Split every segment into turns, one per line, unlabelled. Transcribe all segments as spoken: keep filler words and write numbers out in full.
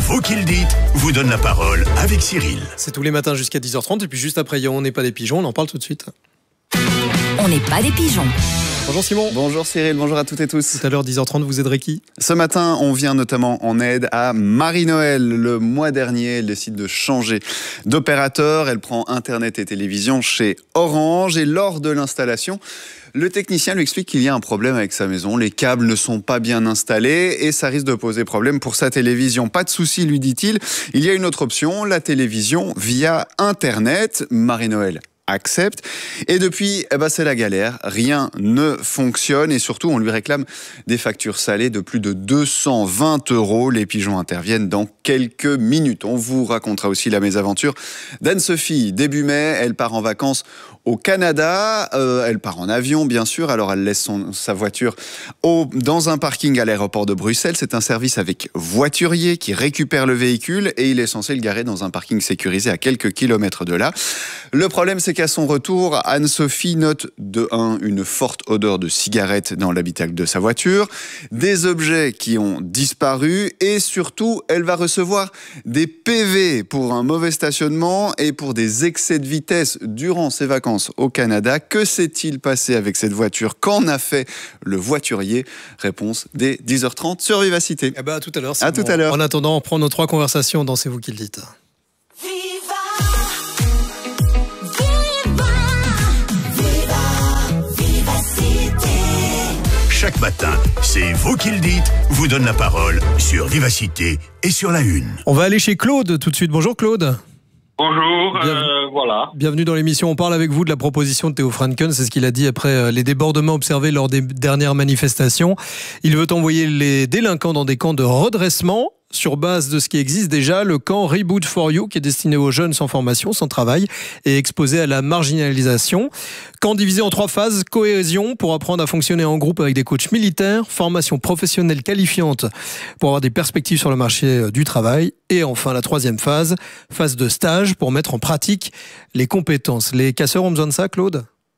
vous qui le dites vous donne la parole avec Cyril.
C'est tous les matins jusqu'à dix heures trente et puis juste après, on n'est pas des pigeons, on en parle tout de suite.
On n'est pas des pigeons.
Bonjour Simon.
Bonjour Cyril, bonjour à toutes et tous.
Tout à l'heure, dix heures trente, vous aiderez qui ?
Ce matin, on vient notamment en aide à Marie-Noël. Le mois dernier, elle décide de changer d'opérateur. Elle prend Internet et télévision chez Orange. Et lors de l'installation, le technicien lui explique qu'il y a un problème avec sa maison. Les câbles ne sont pas bien installés et ça risque de poser problème pour sa télévision. Pas de souci, lui dit-il. Il y a une autre option, la télévision via Internet. Marie-Noël accepte. Et depuis, eh ben c'est la galère. Rien ne fonctionne et surtout, on lui réclame des factures salées de plus de deux cent vingt euros. Les pigeons interviennent dans quelques minutes. On vous racontera aussi la mésaventure d'Anne-Sophie. Début mai, elle part en vacances au Canada. Euh, elle part en avion, bien sûr. Alors, elle laisse son, sa voiture au, dans un parking à l'aéroport de Bruxelles. C'est un service avec voiturier qui récupère le véhicule et il est censé le garer dans un parking sécurisé à quelques kilomètres de là. Le problème, c'est qu'à son retour, Anne-Sophie note de un une forte odeur de cigarette dans l'habitacle de sa voiture, des objets qui ont disparu et surtout, elle va recevoir des P V pour un mauvais stationnement et pour des excès de vitesse durant ses vacances au Canada. Que s'est-il passé avec cette voiture? Qu'en a fait le voiturier? Réponse dès dix heures trente sur Vivacité.
Eh ben, à tout à l'heure.
À tout à l'heure.
En attendant, on prend nos trois conversations dans C'est vous qui le dites.
Chaque matin, c'est vous qui le dites vous donne la parole sur Vivacité et sur la Une.
On va aller chez Claude tout de suite. Bonjour Claude.
Bonjour,
Bienvenue.
euh, voilà.
Bienvenue dans l'émission. On parle avec vous de la proposition de Théo Franken. C'est ce qu'il a dit après les débordements observés lors des dernières manifestations. Il veut envoyer les délinquants dans des camps de redressement sur base de ce qui existe déjà, le camp Reboot for You, qui est destiné aux jeunes sans formation, sans travail et exposés à la marginalisation. Camp divisé en trois phases: cohésion pour apprendre à fonctionner en groupe avec des coachs militaires, formation professionnelle qualifiante pour avoir des perspectives sur le marché du travail, et enfin la troisième phase, phase de stage pour mettre en pratique les compétences. Les casseurs ont besoin de ça, Claude ?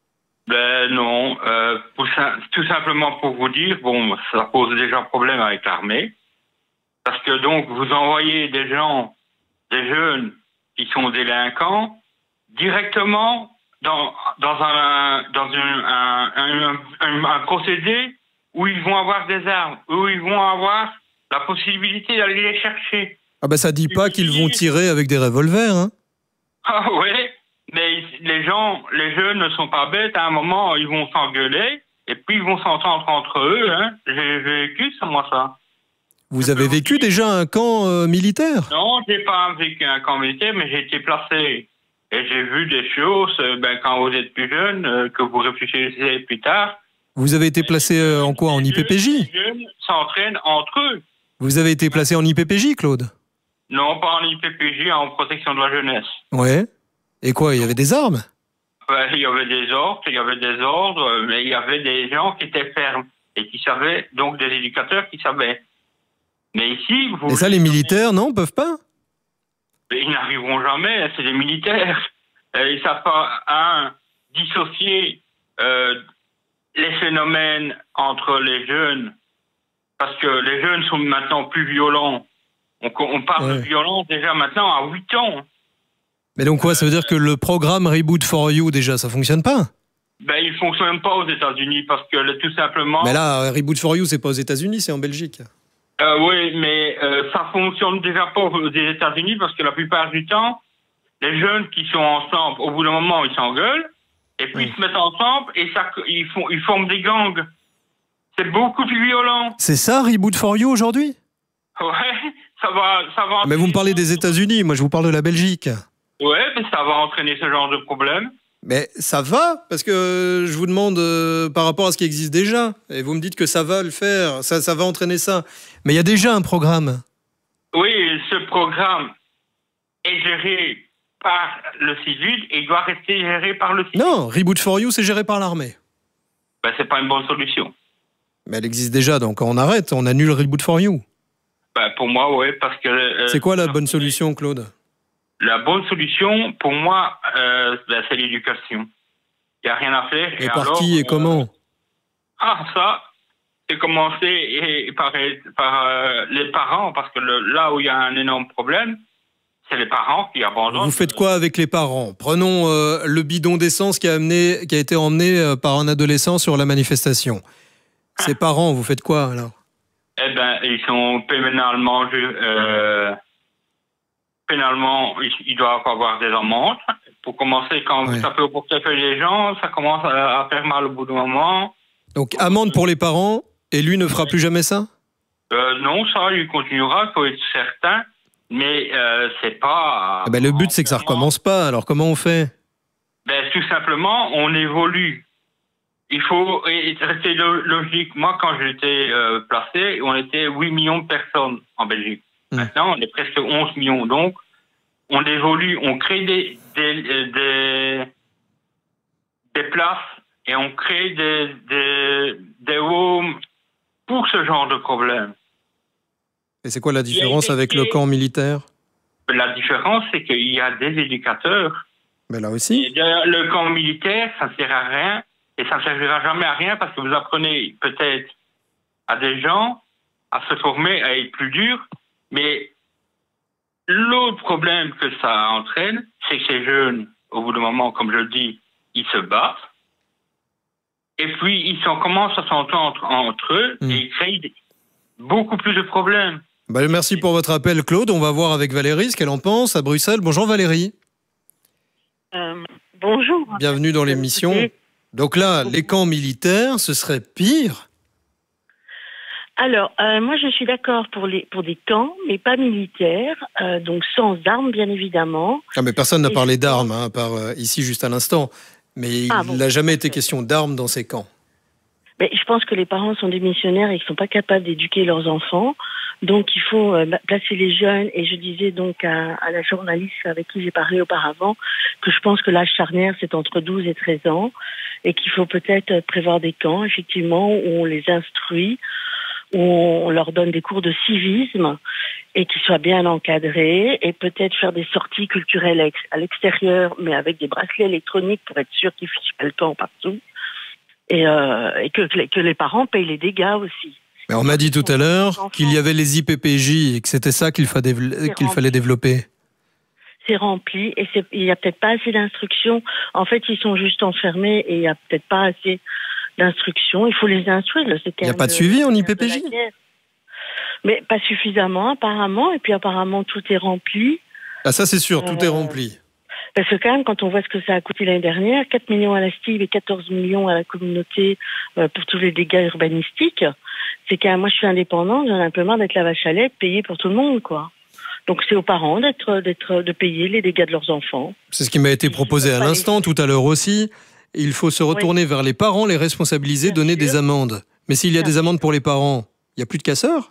Ben non, euh, pour, tout simplement pour vous dire, bon, ça pose déjà problème avec l'armée. Parce que donc, vous envoyez des gens, des jeunes qui sont délinquants, directement dans, dans, un, dans une, un, un, un, un procédé où ils vont avoir des armes, où ils vont avoir la possibilité d'aller les chercher.
Ah ben ça dit pas qu'ils vont tirer avec des revolvers, hein.
Ah oui, mais les gens, les jeunes ne sont pas bêtes. À un moment, ils vont s'engueuler et puis ils vont s'entendre entre eux. Hein. J'ai vécu ça, moi, ça.
Vous avez vécu déjà un camp euh, militaire?
Non, j'ai pas vécu un camp militaire, mais j'ai été placé. Et j'ai vu des choses, euh, ben, quand vous êtes plus jeune, euh, que vous réfléchissez plus tard.
Vous avez été placé euh, en quoi? En I P P J?
Les jeunes s'entraînent entre eux.
Vous avez été placé en I P P J, Claude?
Non, pas en I P P J, en protection de la jeunesse.
Ouais. Et quoi, il y avait des armes?
Ben, il y avait des ordres, il y avait des ordres, mais il y avait des gens qui étaient fermes et qui savaient, donc des éducateurs qui savaient. Mais ici, vous...
Et ça, les militaires, non, peuvent pas?
Ils n'arriveront jamais, c'est des militaires. Ils ne savent pas, un, dissocier euh, les phénomènes entre les jeunes, parce que les jeunes sont maintenant plus violents. On, on parle ouais. de violence déjà maintenant à huit ans.
Mais donc quoi, ça veut dire que le programme Reboot for You, déjà, ça fonctionne pas?
Ben, il ne fonctionne pas aux États-Unis, parce que tout simplement...
Mais là, Reboot for You, c'est pas aux États-Unis, c'est en Belgique.
Euh, oui, mais euh, ça fonctionne déjà pas aux États-Unis parce que la plupart du temps, les jeunes qui sont ensemble, au bout d'un moment, ils s'engueulent et puis oui. ils se mettent ensemble et ça, ils font, ils forment des gangs. C'est beaucoup plus violent.
C'est ça, Reboot for You aujourd'hui?
Ouais, ça va, ça va.
Mais vous me parlez des États-Unis, moi je vous parle de la Belgique.
Ouais, mais ça va entraîner ce genre de problème.
Mais ça va, parce que je vous demande euh, par rapport à ce qui existe déjà, et vous me dites que ça va le faire, ça, ça va entraîner ça. Mais il y a déjà un programme.
Oui, ce programme est géré par le civil et il doit rester géré par le civil.
Non, Reboot for You, c'est géré par l'armée.
Ben, c'est pas une bonne solution.
Mais elle existe déjà, donc on arrête, on annule Reboot for You.
Ben, pour moi, oui, parce que... Euh,
c'est quoi la bonne solution, Claude?
La bonne solution, pour moi, euh, ben, c'est l'éducation. Il n'y a rien à faire.
Et, et
par
alors, qui et euh, comment?
Ah, ça, c'est commencer et par, par euh, les parents, parce que le, là où il y a un énorme problème, c'est les parents qui abandonnent.
Vous faites quoi avec les parents? Prenons euh, le bidon d'essence qui a, amené, qui a été emmené euh, par un adolescent sur la manifestation. Ces parents, vous faites quoi alors?
Eh ben, ils sont pénalement, euh, pénalement, ils, ils doivent avoir des amendes. Pour commencer, quand
Ouais.
vous tapez au portefeuille des gens, ça commence à, à faire mal au bout d'un moment.
Donc amende pour les parents, et lui ne fera plus jamais ça?
Euh, non, ça, il continuera, il faut être certain. Mais euh, c'est pas...
Ah ben, le but c'est que ça recommence pas, alors comment on fait?
Ben, tout simplement, on évolue. Il faut rester logique. Moi, quand j'étais euh, placé, on était huit millions de personnes en Belgique. Mmh. Maintenant, on est presque onze millions. Donc, on évolue, on crée des, des, des, des places et on crée des, des, des homes pour ce genre de problème.
Et c'est quoi la différence avec le camp militaire?
La différence, c'est qu'il y a des éducateurs.
Ben là aussi.
Le camp militaire, ça ne sert à rien. Et ça ne servira jamais à rien parce que vous apprenez peut-être à des gens à se former, à être plus durs. Mais l'autre problème que ça entraîne, c'est que ces jeunes, au bout d'un moment, comme je le dis, ils se battent. Et puis, ils sont, commencent à s'entendre entre eux mmh. et ils créent beaucoup plus de problèmes.
Bah, merci pour votre appel, Claude. On va voir avec Valérie ce qu'elle en pense à Bruxelles. Bonjour Valérie.
Euh, bonjour.
Bienvenue dans l'émission. Donc là, les camps militaires, ce serait pire?
Alors, euh, moi je suis d'accord pour, les, pour des camps, mais pas militaires, euh, donc sans armes bien évidemment.
Ah, mais personne n'a parlé d'armes, hein, à part euh, ici juste à l'instant. Mais ah, il n'a bon, jamais été question d'armes dans ces camps.
Mais je pense que les parents sont des missionnaires et qu'ils ne sont pas capables d'éduquer leurs enfants. Donc, il faut euh, placer les jeunes. Et je disais donc à, à la journaliste avec qui j'ai parlé auparavant que je pense que l'âge charnière, c'est entre douze et treize ans. Et qu'il faut peut-être prévoir des camps, effectivement, où on les instruit, où on leur donne des cours de civisme et qui soient bien encadrés. Et peut-être faire des sorties culturelles à l'extérieur, mais avec des bracelets électroniques pour être sûr qu'ils ne fichent pas le camp partout. Et, euh, et que, que les parents payent les dégâts aussi.
Mais on m'a dit tout à l'heure qu'il y avait les I P P J et que c'était ça qu'il, fa dév qu'il fallait développer.
C'est rempli et il n'y a peut-être pas assez d'instruction. En fait, ils sont juste enfermés et il n'y a peut-être pas assez d'instruction. Il faut les instruire. Il
n'y a pas de suivi en I P P J?
Mais pas suffisamment apparemment. Et puis apparemment, tout est rempli.
Ah ça c'est sûr, euh... tout est rempli.
Parce que quand même, quand on voit ce que ça a coûté l'année dernière, quatre millions à la S T I B et quatorze millions à la communauté euh, pour tous les dégâts urbanistiques, c'est qu'à moi je suis indépendante, j'en ai un peu marre d'être la vache à lait, de payer pour tout le monde, quoi. Donc c'est aux parents d'être, d'être, de payer les dégâts de leurs enfants.
C'est ce qui m'a été proposé à l'instant, tout à l'heure aussi. Il faut se retourner oui. vers les parents, les responsabiliser, Bien donner sûr. des amendes. Mais s'il y a Bien des amendes pour les parents, il n'y a plus de casseurs?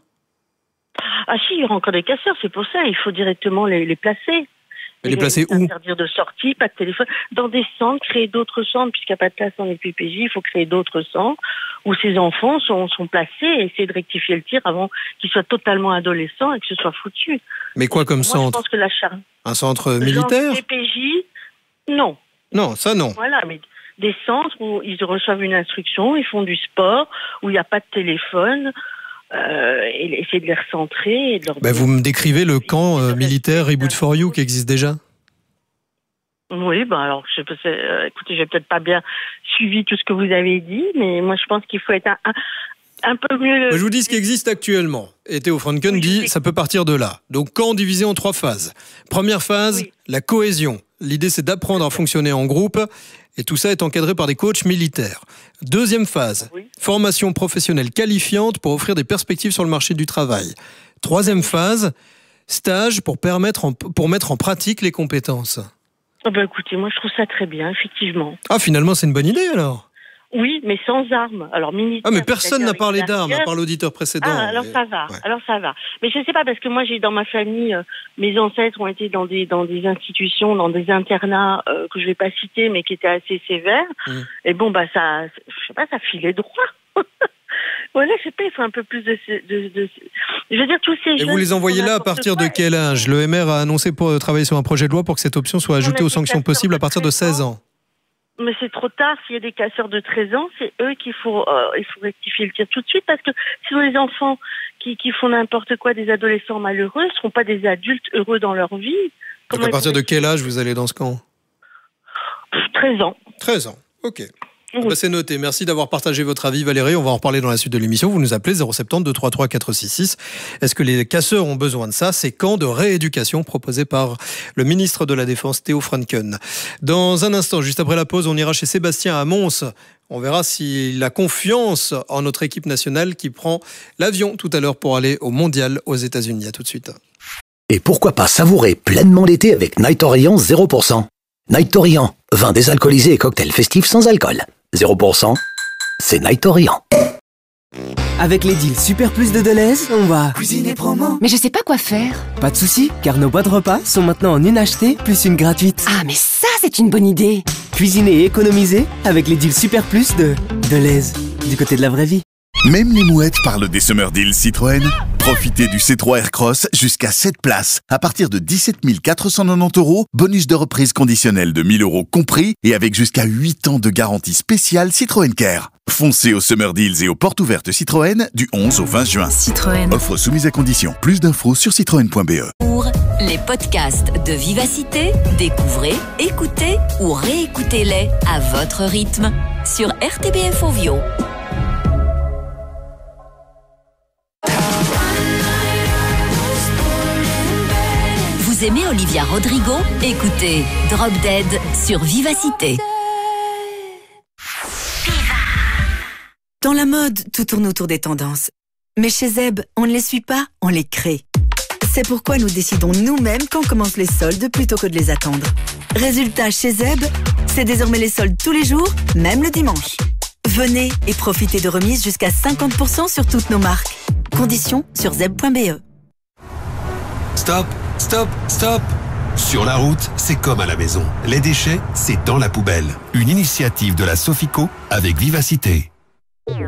Ah si, il y aura encore des casseurs, c'est pour ça, il faut directement les, les placer.
Et les placer où?
Interdire de sortie, pas de téléphone. Dans des centres, créer d'autres centres, puisqu'il n'y a pas de place dans les P P J, il faut créer d'autres centres où ces enfants sont, sont placés et essayer de rectifier le tir avant qu'ils soient totalement adolescents et que ce soit foutu.
Mais quoi comme
Moi,
centre?
Je pense que la char...
Un centre militaire?
P P J, non.
Non, ça non.
Voilà, mais des centres où ils reçoivent une instruction, ils font du sport, où il n'y a pas de téléphone. Euh, et essayer de les recentrer. Et de leur
bah vous me décrivez le camp euh, militaire Reboot for You qui existe déjà?
Oui, bah alors, je sais, euh, écoutez, j'ai peut-être pas bien suivi tout ce que vous avez dit, mais moi je pense qu'il faut être un, un, un peu mieux... Le...
Je vous dis ce qui existe actuellement. Et Theo Franken oui, dit ça peut partir de là. Donc camp divisé en trois phases. Première phase, oui. la cohésion. L'idée c'est d'apprendre à fonctionner en groupe. Et tout ça est encadré par des coachs militaires. Deuxième phase, oui. formation professionnelle qualifiante pour offrir des perspectives sur le marché du travail. Troisième phase, stage pour, permettre en, pour mettre en pratique les compétences.
Oh ben écoutez, moi je trouve ça très bien, effectivement.
Ah, finalement c'est une bonne idée alors?
Oui, mais sans armes. Alors, militaire,
ah, mais personne n'a parlé d'armes, à part l'auditeur précédent.
Ah, alors
mais...
ça va,
ouais.
alors ça va. Mais je sais pas, parce que moi, j'ai dans ma famille, euh, mes ancêtres ont été dans des, dans des institutions, dans des internats, euh, que je vais pas citer, mais qui étaient assez sévères. Mmh. Et bon, bah, ça, je sais pas, ça filait droit. Voilà, je sais pas, il faut un peu plus de... de, de... Je veux dire, tous ces
Et
jeunes...
vous les envoyez là à partir de quel âge? Le M R a annoncé pour travailler sur un projet de loi pour que cette option soit ajoutée aux sanctions possibles à partir de seize ans.
Mais c'est trop tard. S'il y a des casseurs de treize ans, c'est eux qu'il faut, euh, il faut rectifier le tir tout de suite, parce que sinon les enfants qui, qui font n'importe quoi, des adolescents malheureux, ne seront pas des adultes heureux dans leur vie.
Donc à partir de quel âge vous allez dans ce camp ?
treize ans.
treize ans, ok. Oui. Bah c'est noté. Merci d'avoir partagé votre avis, Valérie. On va en reparler dans la suite de l'émission. Vous nous appelez zéro sept zéro deux trois trois quatre six six. Est-ce que les casseurs ont besoin de ça ? Ces camps de rééducation proposés par le ministre de la Défense, Theo Franken. Dans un instant, juste après la pause, on ira chez Sébastien à Mons. On verra s'il a confiance en notre équipe nationale qui prend l'avion tout à l'heure pour aller au Mondial aux États-Unis. À tout de suite.
Et pourquoi pas savourer pleinement l'été avec Night Orient zéro pour cent. Night Orient, vin désalcoolisé et cocktail festif sans alcool. zéro pour cent, c'est Night Orient.
Avec les deals Super Plus de Deleuze, on va cuisiner promo.
Mais je sais pas quoi faire.
Pas de soucis, car nos boîtes repas sont maintenant en une achetée plus une gratuite.
Ah, mais ça, c'est une bonne idée.
Cuisiner et économiser avec les deals Super Plus de Deleuze, du côté de la vraie vie.
Même les mouettes parlent des Summer Deals Citroën. Profitez du C trois Aircross jusqu'à sept places. À partir de dix-sept mille quatre cent quatre-vingt-dix euros, bonus de reprise conditionnel de mille euros compris et avec jusqu'à huit ans de garantie spéciale Citroën Care. Foncez aux Summer Deals et aux portes ouvertes Citroën du onze au vingt juin.
Citroën.
Offre soumise à condition. Plus d'infos sur citroën point b e.
Pour les podcasts de Vivacité, découvrez, écoutez ou réécoutez-les à votre rythme sur R T B F Ovio. Vous aimez Olivia Rodrigo ? Écoutez Drop Dead sur Vivacité.
Dans la mode, tout tourne autour des tendances. Mais chez Zeb, on ne les suit pas, on les crée. C'est pourquoi nous décidons nous-mêmes quand commencent les soldes plutôt que de les attendre. Résultat, chez Zeb, c'est désormais les soldes tous les jours, même le dimanche. Venez et profitez de remises jusqu'à cinquante pour cent sur toutes nos marques. Conditions sur zeb point b e.
Stop, stop, stop. Sur la route, c'est comme à la maison. Les déchets, c'est dans la poubelle. Une initiative de la Sofico avec Vivacité.